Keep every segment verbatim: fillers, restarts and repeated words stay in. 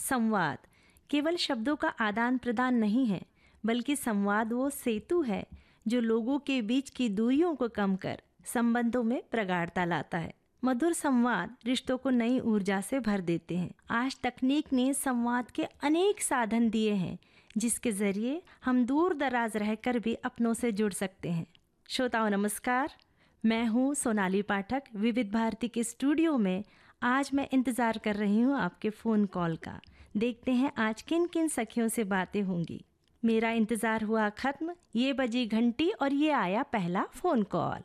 संवाद केवल शब्दों का आदान प्रदान नहीं है, बल्कि संवाद वो सेतु है जो लोगों के बीच की दूरियों को कम कर संबंधों में प्रगाढ़ता लाता है। मधुर संवाद रिश्तों को नई ऊर्जा से भर देते हैं। आज तकनीक ने संवाद के अनेक साधन दिए हैं, जिसके जरिए हम दूर दराज रहकर भी अपनों से जुड़ सकते हैं। श्रोताओं नमस्कार, मैं हूँ सोनाली पाठक। विविध भारती के स्टूडियो में आज मैं इंतज़ार कर रही हूँ आपके फ़ोन कॉल का। देखते हैं आज किन किन सखियों से बातें होंगी। मेरा इंतज़ार हुआ ख़त्म, ये बजी घंटी और ये आया पहला फ़ोन कॉल।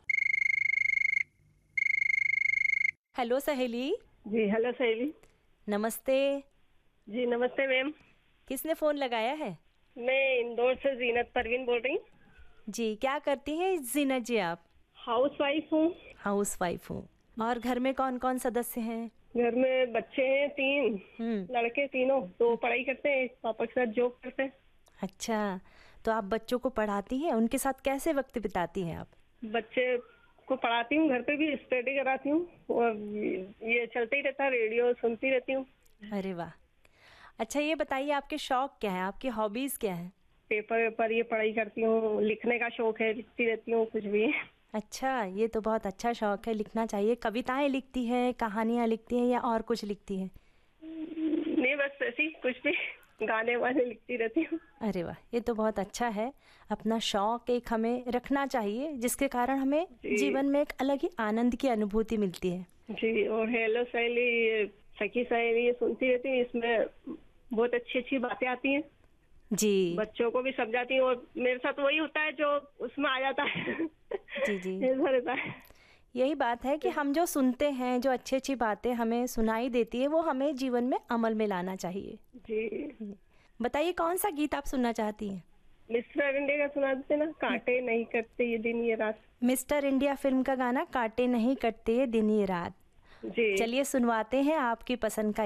हेलो सहेली। जी हेलो सहेली। नमस्ते। जी नमस्ते मैम। किसने फ़ोन लगाया है? मैं इंदौर से जीनत परवीन बोल रही हूँ। जी, क्या करती हैं जीनत जी आप? हाउस वाइफ हूँ। हाउस वाइफ हूँ। और घर में कौन कौन सदस्य हैं? घर में बच्चे हैं तीन, लड़के तीनों, तो पढ़ाई करते हैं, पापा के साथ जॉब करते हैं। अच्छा, तो आप बच्चों को पढ़ाती हैं, उनके साथ कैसे वक्त बिताती हैं आप? बच्चे को पढ़ाती हूँ, घर पे भी स्टडी कराती हूँ और ये चलते ही रहता है, रेडियो सुनती रहती हूँ। अरे वाह। अच्छा ये बताइए आपके शौक क्या है, आपकी हॉबीज क्या है? पेपर पर ये पढ़ाई करती हूँ, लिखने का शौक है, लिखती रहती हूँ कुछ भी। अच्छा, ये तो बहुत अच्छा शौक है, लिखना चाहिए। कविताएं लिखती हैं, कहानियां लिखती हैं या और कुछ लिखती हैं? नहीं बस ऐसी कुछ भी, गाने वाने लिखती रहती हूँ। अरे वाह, ये तो बहुत अच्छा है। अपना शौक एक हमें रखना चाहिए, जिसके कारण हमें जीवन में एक अलग ही आनंद की अनुभूति मिलती है। जी, और हेलो सहेली, सखी सहेली ये सुनती रहती हूँ, इसमें बहुत अच्छी अच्छी बातें आती हैं जी, बच्चों को भी समझाती हूँ और मेरे साथ वही होता है जो उसमें आ जाता है। जी जी, ऐसा रहता है। यही बात है कि हम जो सुनते हैं, जो अच्छी अच्छी बातें हमें सुनाई देती है, वो हमें जीवन में अमल में लाना चाहिए। जी बताइए कौन सा गीत आप सुनना चाहती हैं? मिस्टर इंडिया का सुना देते ना, काटे नहीं कटते ये दिन ये रात। मिस्टर इंडिया फिल्म का गाना काटे नहीं कटते ये दिन ये रात। जी चलिए सुनवाते हैं आपकी पसंद का